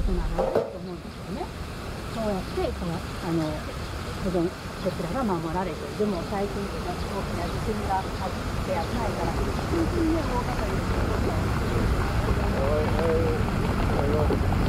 くならないと思うんですよね。そうやって保存こちらが守られている。でも最近大きな地震があって危ないから本当にね大掛かりにしてることは